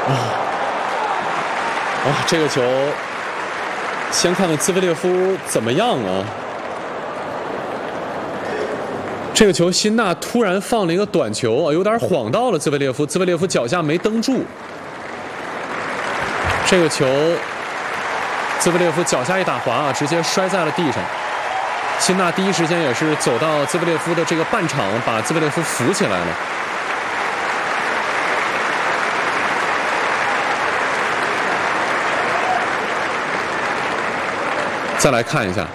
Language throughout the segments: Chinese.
哇，这个球，先看看兹维列夫怎么样啊？这个球，辛纳突然放了一个短球，有点晃到了兹维列夫，兹维列夫脚下没蹬住。这个球，兹维列夫脚下一打滑啊，直接摔在了地上。辛纳第一时间也是走到兹维列夫的这个半场，把兹维列夫扶起来了。再来看一下，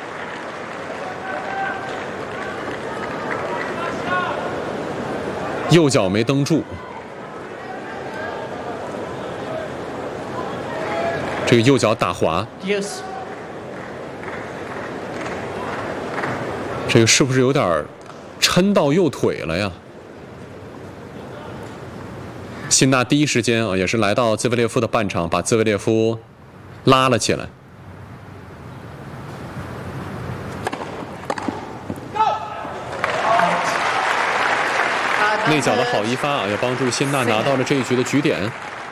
右脚没蹬住，这个右脚打滑，这个是不是有点抻到右腿了呀？辛纳第一时间啊，也是来到兹维列夫的半场，把兹维列夫拉了起来。内角的好一发啊，也帮助辛纳拿到了这一局的局点。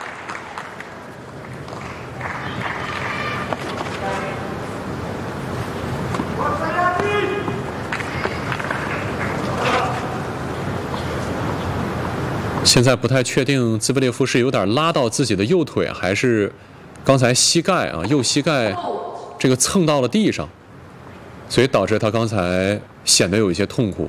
现在不太确定兹维列夫是有点拉到自己的右腿，还是刚才膝盖啊右膝盖这个蹭到了地上，所以导致他刚才显得有一些痛苦。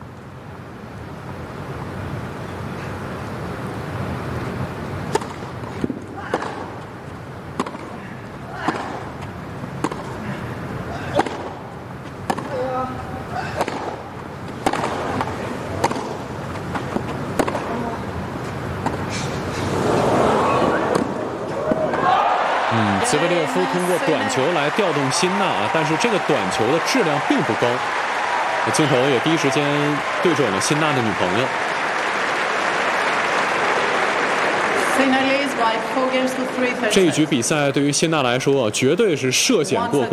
兹维列夫通过短球来调动辛纳啊，但是这个短球的质量并不高。镜头也第一时间对准了辛纳的女朋友。这一局比赛对于辛纳来说，绝对是涉险过关。